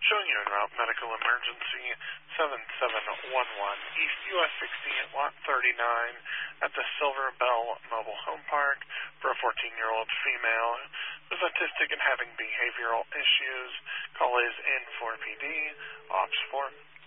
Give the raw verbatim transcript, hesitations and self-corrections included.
Showing you en route medical emergency seven seven one one East U S sixty Lot thirty-nine at the Silver Bell Mobile Home Park for a fourteen-year-old female who's autistic and having behavioral issues. Call is in for P D, Ops four.